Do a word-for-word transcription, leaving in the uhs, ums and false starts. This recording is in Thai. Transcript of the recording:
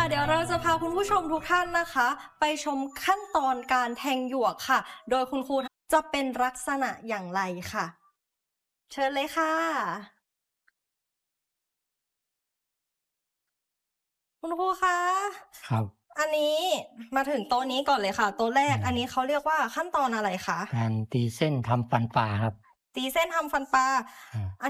ค่ะเดี๋ยวเราจะพาคุณผู้ชมทุกท่านนะคะ ไปชมขั้นตอนการแทงหยวกค่ะ โดยคุณครูจะเป็นลักษณะอย่างไรค่ะ เชิญเลยค่ะ คุณครูคะครับอันนี้มาถึงโต๊ะนี้ก่อนเลยค่ะ โต๊ะแรกอืมอันนี้เขาเรียกว่าขั้นตอนอะไรคะ? การตีเส้นทำฟันปลาครับตีเส้นทำฟันปลาอา